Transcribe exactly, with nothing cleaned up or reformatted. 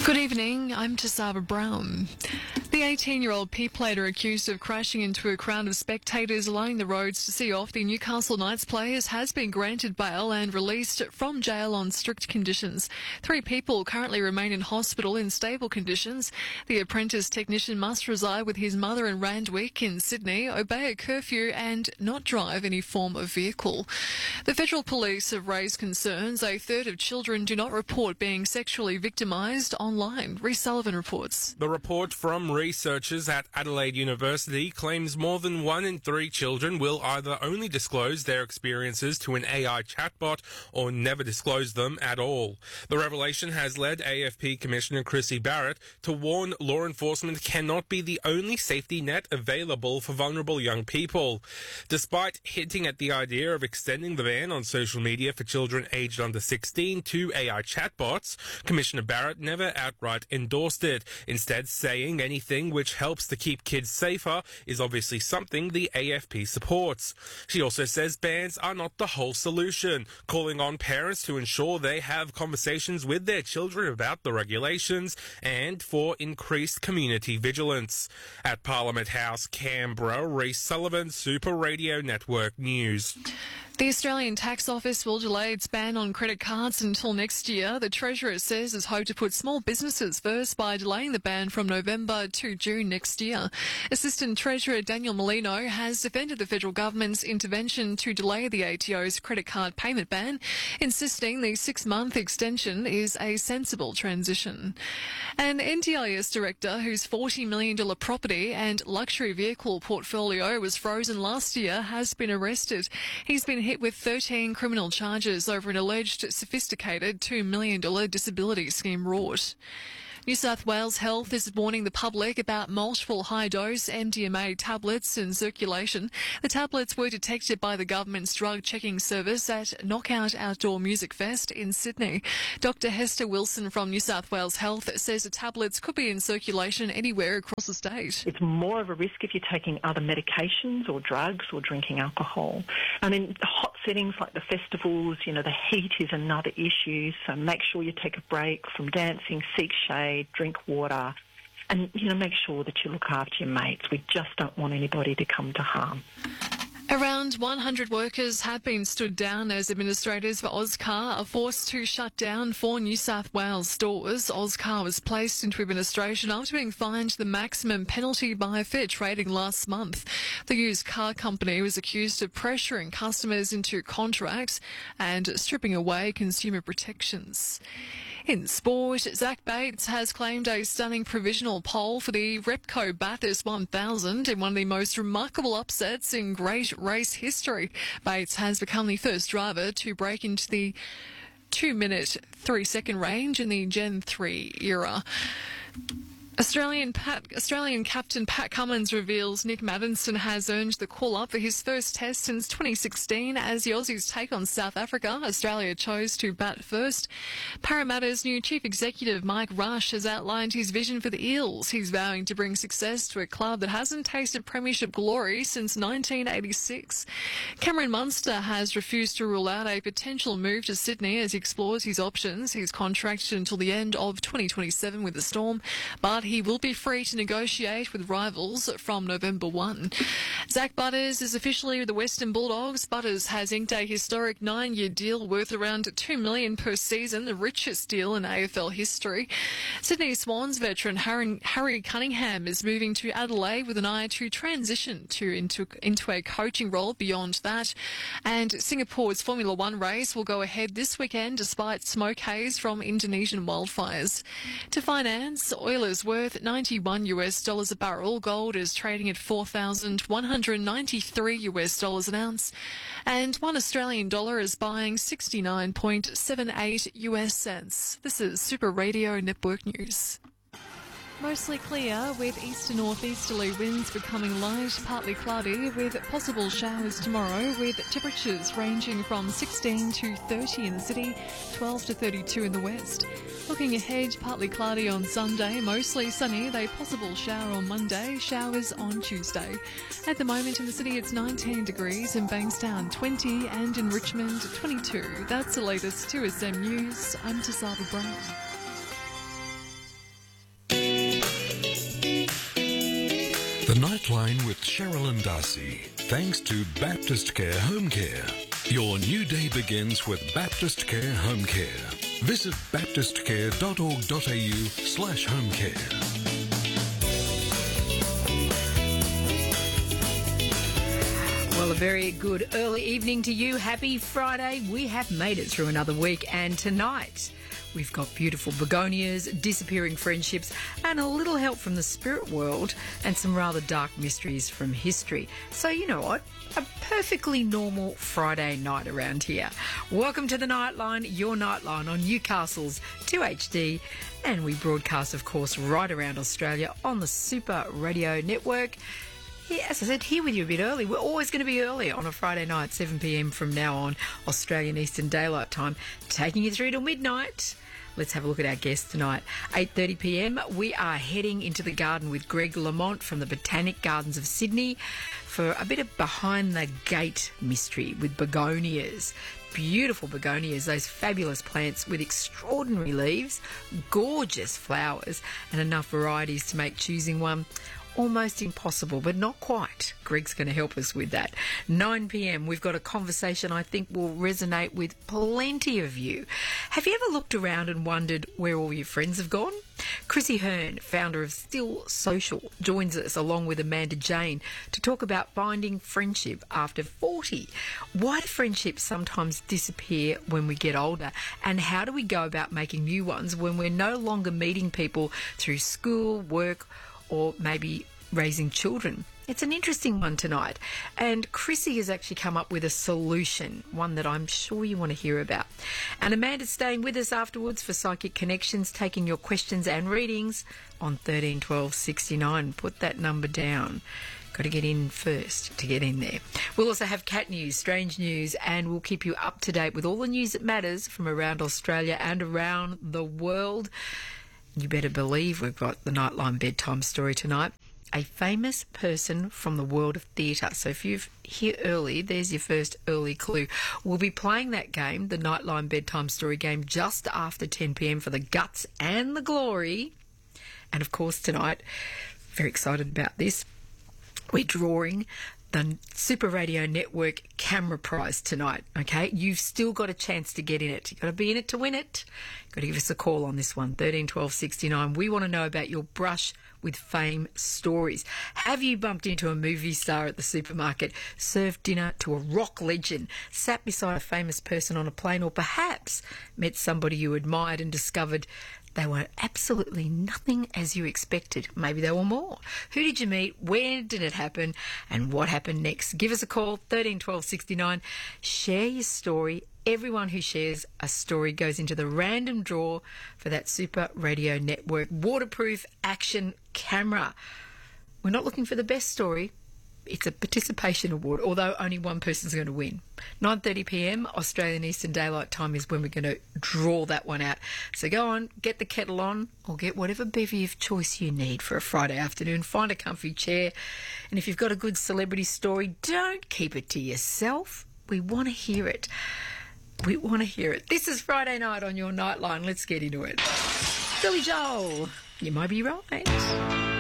Good evening, I'm Tasaba Brown. The eighteen-year-old P-plater accused of crashing into a crowd of spectators lining the roads to see off the Newcastle Knights players has been granted bail and released from jail on strict conditions. Three people currently remain in hospital in stable conditions. The apprentice technician must reside with his mother in Randwick in Sydney, obey a curfew and not drive any form of vehicle. The Federal Police have raised concerns a third of children do not report being sexually victimised online. Rhys Sullivan reports. The report from researchers at Adelaide University claims more than one in three children will either only disclose their experiences to an A I chatbot or never disclose them at all. The revelation has led A F P Commissioner Chrissy Barrett to warn law enforcement cannot be the only safety net available for vulnerable young people. Despite hinting at the idea of extending the ban on social media for children aged under sixteen to A I chatbots, Commissioner Barrett never outright endorsed it, instead saying anything which helps to keep kids safer is obviously something the A F P supports. She also says bans are not the whole solution, calling on parents to ensure they have conversations with their children about the regulations and for increased community vigilance. At Parliament House, Canberra, Rhys Sullivan, Super Radio Network News. The Australian Tax Office will delay its ban on credit cards until next year. The Treasurer says it's hoped to put small businesses first by delaying the ban from November to June next year. Assistant Treasurer Daniel Molino has defended the federal government's intervention to delay the A T O's credit card payment ban, insisting the six-month extension is a sensible transition. An N D I S director whose forty million dollars property and luxury vehicle portfolio was frozen last year has been arrested. He's been hit with thirteen criminal charges over an alleged sophisticated two million dollars disability scheme wrought. New South Wales Health is warning the public about multiple high-dose M D M A tablets in circulation. The tablets were detected by the government's drug checking service at Knockout Outdoor Music Fest in Sydney. Doctor Hester Wilson from New South Wales Health says the tablets could be in circulation anywhere across the state. It's more of a risk if you're taking other medications or drugs or drinking alcohol. And in hot settings like the festivals, you know, the heat is another issue, so make sure you take a break from dancing, seek shade, drink water, and, you know, make sure that you look after your mates. We just don't want anybody to come to harm. Around one hundred workers have been stood down as administrators for Ozcar are forced to shut down four New South Wales stores. Ozcar was placed into administration after being fined the maximum penalty by Fair Trading last month. The used car company was accused of pressuring customers into contracts and stripping away consumer protections. In sport, Zach Bates has claimed a stunning provisional pole for the Repco Bathurst one thousand in one of the most remarkable upsets in great race history. Bates has become the first driver to break into the two-minute, three-second range in the Gen three era. Australian Pat, Australian captain Pat Cummins reveals Nick Maddinson has earned the call-up for his first test since twenty sixteen as the Aussies take on South Africa. Australia chose to bat first. Parramatta's new chief executive Mike Rush has outlined his vision for the Eels. He's vowing to bring success to a club that hasn't tasted premiership glory since nineteen eighty-six. Cameron Munster has refused to rule out a potential move to Sydney as he explores his options. He's contracted until the end of twenty twenty-seven with the Storm, but he will be free to negotiate with rivals from November first. Zach Butters is officially with the Western Bulldogs. Butters has inked a historic nine-year deal worth around two million dollars per season, the richest deal in A F L history. Sydney Swans veteran Harry, Harry Cunningham is moving to Adelaide with an eye to transition to into, into a coaching role beyond that. And Singapore's Formula One race will go ahead this weekend despite smoke haze from Indonesian wildfires. To finance, oil is worth ninety-one US dollars a barrel. Gold is trading at four thousand one hundred ninety-three US dollars an ounce. And one Australian dollar is buying sixty-nine point seven eight US cents. This is Super Radio Network News. Mostly clear with east to northeasterly winds becoming light, partly cloudy with possible showers tomorrow with temperatures ranging from sixteen to thirty in the city, twelve to thirty-two in the west. Looking ahead, partly cloudy on Sunday, mostly sunny, with a possible shower on Monday, showers on Tuesday. At the moment in the city it's nineteen degrees, in Bankstown twenty and in Richmond twenty-two. That's the latest two S M News. I'm Tasaba Brown. The Nightline with Cheryl and Darcy. Thanks to Baptist Care Home Care. Your new day begins with Baptist Care Home Care. Visit baptistcare.org.au slash home care. Well, a very good early evening to you. Happy Friday. We have made it through another week, and tonight we've got beautiful begonias, disappearing friendships, and a little help from the spirit world, and some rather dark mysteries from history. So you know what? A perfectly normal Friday night around here. Welcome to the Nightline, your Nightline on Newcastle's two H D, and we broadcast, of course, right around Australia on the Super Radio Network. Yeah, as I said, here with you a bit early. We're always going to be early on a Friday night, seven p m from now on, Australian Eastern Daylight Time, taking you through till midnight. Let's have a look at our guests tonight. eight thirty p m, we are heading into the garden with Greg Lamont from the Botanic Gardens of Sydney for a bit of behind the gate mystery with begonias. Beautiful begonias, those fabulous plants with extraordinary leaves, gorgeous flowers, and enough varieties to make choosing one almost impossible, but not quite. Greg's going to help us with that. nine p m, we've got a conversation I think will resonate with plenty of you. Have you ever looked around and wondered where all your friends have gone? Chrissy Hearn, founder of Still Social, joins us along with Amanda Jane to talk about finding friendship after forty. Why do friendships sometimes disappear when we get older? And how do we go about making new ones when we're no longer meeting people through school, work, or maybe raising children? It's an interesting one tonight. And Chrissy has actually come up with a solution, one that I'm sure you want to hear about. And Amanda's staying with us afterwards for Psychic Connections, taking your questions and readings on thirteen twelve sixty-nine. Put that number down. Got to get in first to get in there. We'll also have cat news, strange news, and we'll keep you up to date with all the news that matters from around Australia and around the world. You better believe we've got the Nightline bedtime story tonight. A famous person from the world of theatre. So if you're here early, there's your first early clue. We'll be playing that game, the Nightline bedtime story game, just after ten p m for the guts and the glory. And of course tonight, very excited about this, we're drawing the Super Radio Network Camera Prize tonight, okay? You've still got a chance to get in it. You've got to be in it to win it. You've got to give us a call on this one, thirteen twelve sixty-nine. We want to know about your brush with fame stories. Have you bumped into a movie star at the supermarket, served dinner to a rock legend, sat beside a famous person on a plane, or perhaps met somebody you admired and discovered they were absolutely nothing as you expected? Maybe they were more. Who did you meet? Where did it happen? And what happened next? Give us a call, thirteen twelve sixty-nine. Share your story. Everyone who shares a story goes into the random draw for that Super Radio Network waterproof action camera. We're not looking for the best story. It's a participation award, although only one person's going to win. nine thirty p m Australian Eastern Daylight Time is when we're going to draw that one out. So go on, get the kettle on, or get whatever bevy of choice you need for a Friday afternoon. Find a comfy chair. And if you've got a good celebrity story, don't keep it to yourself. We want to hear it. We want to hear it. This is Friday night on your Nightline. Let's get into it. Billy Joel, you might be right.